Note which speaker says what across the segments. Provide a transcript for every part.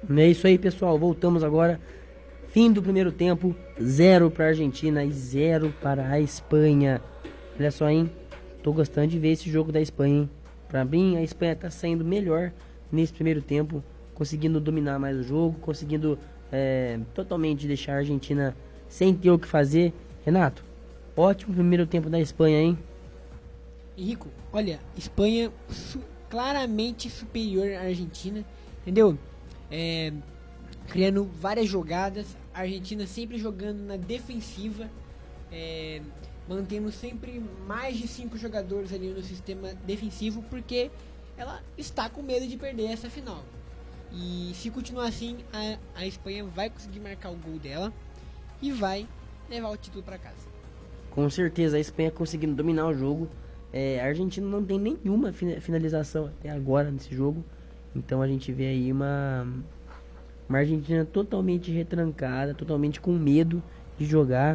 Speaker 1: É isso aí, pessoal. Voltamos agora. Fim do primeiro tempo. 0 para a Argentina e 0 para a Espanha. Olha só, hein? Tô gostando de ver esse jogo da Espanha, hein? Pra mim, a Espanha tá saindo melhor nesse primeiro tempo. Conseguindo dominar mais o jogo. Conseguindo totalmente deixar a Argentina sem ter o que fazer. Renato, ótimo primeiro tempo da Espanha, hein?
Speaker 2: Henrico, olha, Espanha claramente superior à Argentina, entendeu? Criando várias jogadas, a Argentina sempre jogando na defensiva, mantendo sempre mais de 5 jogadores ali no sistema defensivo, porque ela está com medo de perder essa final. E se continuar assim, a Espanha vai conseguir marcar o gol dela e vai levar o título para casa.
Speaker 1: Com certeza, a Espanha conseguindo dominar o jogo. A Argentina não tem nenhuma finalização até agora nesse jogo. Então a gente vê aí uma Argentina totalmente retrancada, totalmente com medo de jogar.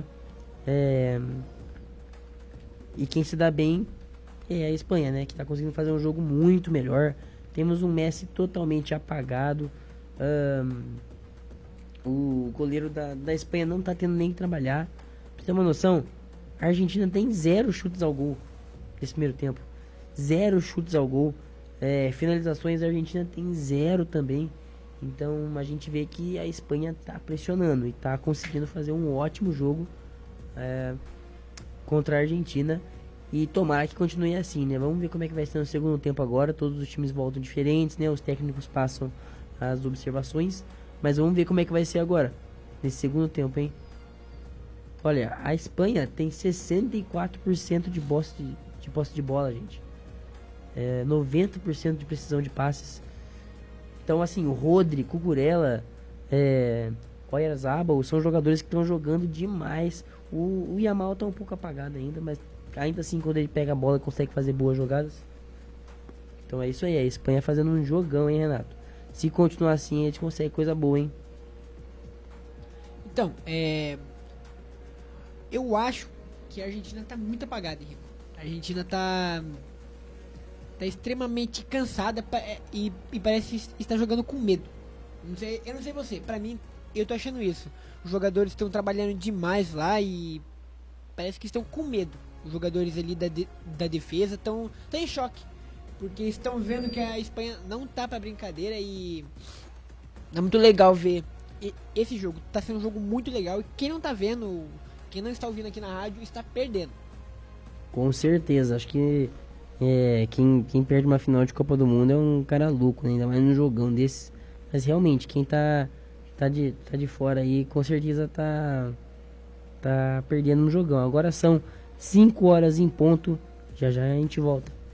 Speaker 1: E quem se dá bem é a Espanha, né? Que está conseguindo fazer um jogo muito melhor. Temos um Messi totalmente apagado. O goleiro da Espanha não está tendo nem que trabalhar. Pra você ter uma noção, a Argentina tem 0 chutes ao gol nesse primeiro tempo. 0 chutes ao gol. Finalizações, a Argentina tem 0 também. Então a gente vê que a Espanha está pressionando e está conseguindo fazer um ótimo jogo contra a Argentina. E tomara que continue assim, né? Vamos ver como é que vai ser no segundo tempo agora. Todos os times voltam diferentes, né? Os técnicos passam as observações. Mas vamos ver como é que vai ser agora, nesse segundo tempo, hein? Olha, a Espanha tem 64% de posse de bola, gente. 90% de precisão de passes. Então, assim, o Rodri, Cucurella, Oyarzabal são jogadores que estão jogando demais. O Yamal tá um pouco apagado ainda, mas ainda assim, quando ele pega a bola, consegue fazer boas jogadas. Então é isso aí, a Espanha fazendo um jogão, hein, Renato? Se continuar assim, a gente consegue coisa boa, hein?
Speaker 2: Então, eu acho que a Argentina tá muito apagada, Henrique. A Argentina tá extremamente cansada e parece estar jogando com medo. Eu não sei você, pra mim, eu tô achando isso. Os jogadores estão trabalhando demais lá e parece que estão com medo. Os jogadores ali da defesa estão em choque, porque estão vendo que a Espanha não tá pra brincadeira e é muito legal ver esse jogo. Tá sendo um jogo muito legal e quem não tá vendo, quem não está ouvindo aqui na rádio, está perdendo.
Speaker 1: Com certeza, acho que quem perde uma final de Copa do Mundo é um cara louco, né? Ainda mais num jogão desse. Mas realmente, quem tá de fora aí, com certeza tá perdendo no jogão. Agora são 5 horas em ponto, já a gente volta.